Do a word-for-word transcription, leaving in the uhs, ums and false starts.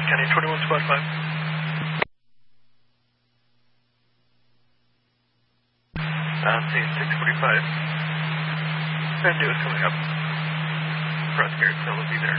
County twenty-one Squad five. I'm seeing six forty-five. San Diego is coming up. Cross Garrett's will be there.